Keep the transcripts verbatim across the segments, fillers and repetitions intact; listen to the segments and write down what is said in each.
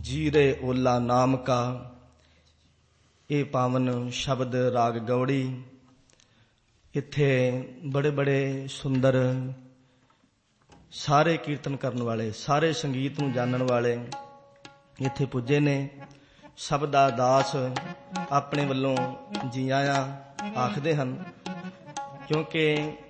जीरे ओला नाम का, ये पावन शब्द राग गौड़ी। इत्थे बड़े बड़े सुंदर सारे कीर्तन करन वाले, सारे संगीत नूं जानन वाले इत्थे पुजे ने। सब दा दास अपने वल्लों जी आया आखदे हन, क्योंकि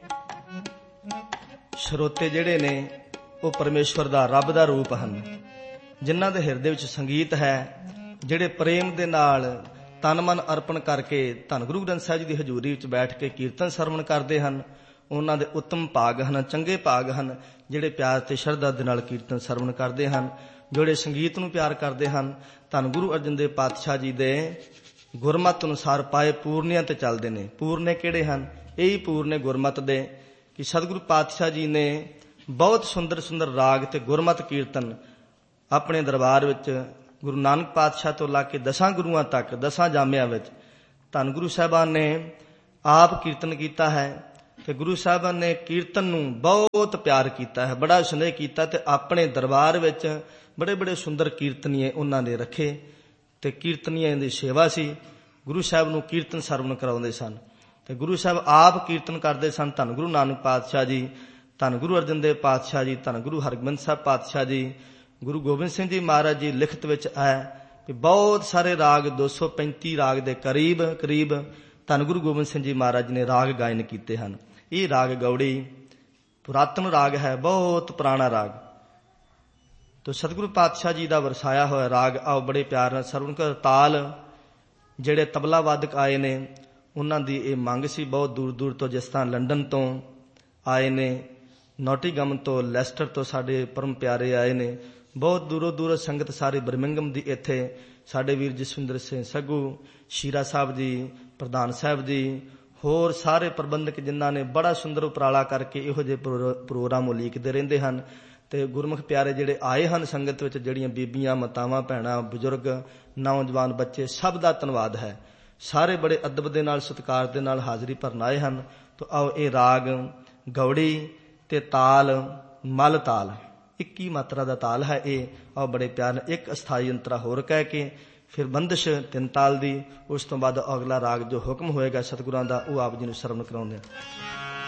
श्रोते जिहड़े ने वो परमेश्वर दा रब दा रूप हन, जिन्हां दे हिरदे विच संगीत है, जिहड़े प्रेम दे नाल तन मन अर्पण करके धन गुरु ग्रंथ साहिब जी की हजूरी विच बैठ के कीर्तन सरवण करते हैं। उन्हां दे उत्तम भाग हन, चंगे भाग हन, जिहड़े प्यार ते शरधा दे नाल कीर्तन सरवण करते हैं, जिहड़े संगीत नूं प्यार करते हैं। धन गुरु अर्जन देव पातशाह जी दे गुरमत अनुसार पाए पूर्णियां ते चलदे ने। पूर्णे किहड़े हन? यही पूर्णे गुरमत दे कि सतगुरु पातशाह जी ने बहुत सुंदर सुंदर राग ते गुरमत कीर्तन अपने दरबार विच गुरु नानक पातशाह तो ला के दसां गुरुआं तक दसां जामियां विच धन गुरु साहिबान ने आप कीर्तन कीता है। ते गुरु साहिबान ने कीर्तन नूं बहुत प्यार कीता है, बड़ा स्नेह कीता, ते अपने दरबार विच बड़े बड़े सुंदर कीर्तनीए उन्हां ने रखे। ते कीर्तनीए दी सेवा सी, गुरु साहिब नूं कीर्तन सरवण कराउंदे सन। ते गुरु साहिब आप कीर्तन करदे सन। धन गुरु नानक पातशाह जी, धन गुरु अर्जन देव पातशाह जी, धन गुरु हरगोबिंद साहब पातशाह जी, गुरु गोबिंद सिंह जी महाराज जी लिखत विच है कि बहुत सारे राग दो सौ पैंती राग दे करीब करीब धन गुरु गोबिंद सिंह जी महाराज ने राग गायन कीते हैं। ये राग गौड़ी पुरातन राग है, बहुत पुराना राग। तो सतगुरु पातशाह जी का वरसाया हुआ राग आओ बड़े प्यार नाल सरवण कर। ताल जिहड़े तबला वादक आए ने उन्हां दी ये मंग सी, बहुत दूर दूर तो, जिस तरह लंडन तो आए ने, नॉटिंघम तो, लैस्टर तो साडे परम प्यारे आए ने, बहुत दूरों दूरों संगत सारी बर्मिंघम दी इत्थे साडे वीर जसविंदर सिंह सग्गू, शीरा साहब जी, प्रधान साहब जी, होर सारे प्रबंधक जिन्हां ने बड़ा सुंदर उपराला करके इहो जिहे प्रोग्राम उलीकदे रहिंदे हन। ते गुरमुख प्यारे जिहड़े आए हन संगत विच, जिहड़ियां बीबियां, मातावां, भैणां, बजुर्ग, नौजवान, बच्चे, सब दा धन्नवाद है। सारे बड़े अदब दे नाल सत्कार दे नाल हाज़री भरन आए हन। तो आओ ये राग गौड़ी ते ताल मल ताल, इक्की मात्रा दा ताल है ये। और बड़े प्यार एक अस्थाई अंतरा होर कह के फिर बंदिश तीन ताल दी, उस तो बाद अगला राग जो हुक्म होएगा सतगुरां दा वो आप जी नूं सरवण कराउंदे।